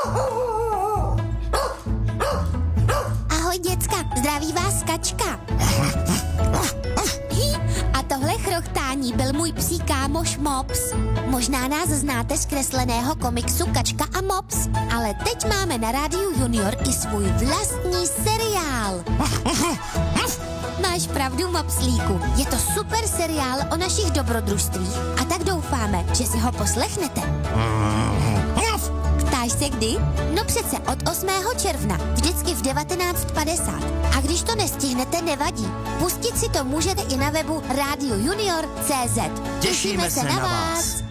Ahoj děcka, zdraví vás Kačka. A tohle chrochtání byl můj psí kámoš Mops. Možná nás znáte z kresleného komiksu Kačka a Mops, ale teď máme na Rádiu Junior i svůj vlastní seriál. Máš pravdu, Mopslíku. Je to super seriál o našich dobrodružstvích a tak doufáme, že si ho poslechnete. Ptáš se kdy? No přece od 8. června, vždycky v 19:50. A když to nestihnete, nevadí. Pustit si to můžete i na webu radiojunior.cz. Těšíme se na vás.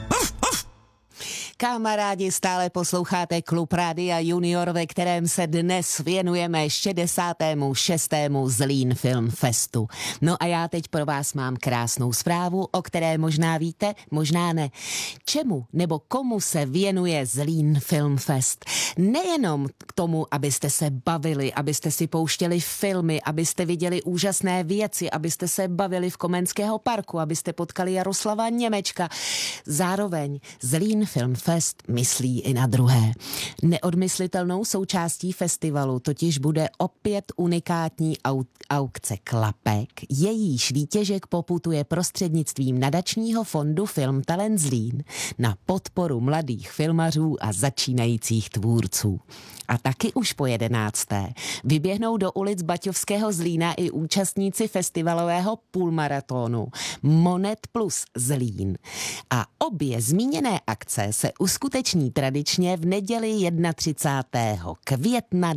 Kamarádi, stále posloucháte Klub Rádia Junior, ve kterém se dnes věnujeme 66. Zlín Film Festu. No a já teď pro vás mám krásnou zprávu, o které možná víte, možná ne. Čemu nebo komu se věnuje Zlín Film Fest? Nejenom k tomu, abyste se bavili, abyste si pouštěli filmy, abyste viděli úžasné věci, abyste se bavili v Komenského parku, abyste potkali Jaroslava Němečka. Zároveň Zlín Film Fest myslí i na druhé. Neodmyslitelnou součástí festivalu totiž bude opět unikátní aukce klapek. Jejíž výtěžek poputuje prostřednictvím nadačního fondu Film Talent Zlín na podporu mladých filmařů a začínajících tvůrců. A taky už po 11. vyběhnou do ulic Baťovského Zlína i účastníci festivalového půlmaratonu Monet plus Zlín. A obě zmíněné akce se uskuteční tradičně v neděli 31. května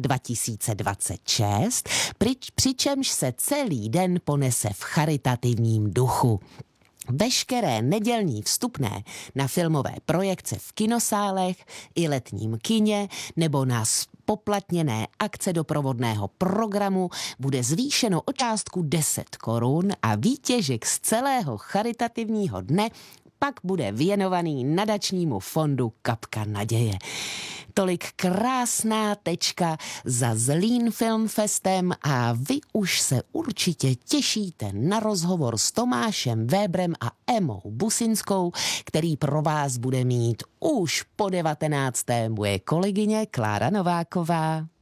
2026, přičemž se celý den ponese v charitativním duchu. Veškeré nedělní vstupné na filmové projekce v kinosálech i letním kině nebo na spoplatněné akce doprovodného programu bude zvýšeno o částku 10 korun a výtěžek z celého charitativního dne pak bude věnovaný nadačnímu fondu Kapka naděje. Tolik krásná tečka za Zlín Film Festem a vy už se určitě těšíte na rozhovor s Tomášem Vébrem a Emou Businskou, který pro vás bude mít už po 19. moje kolegyně Klára Nováková.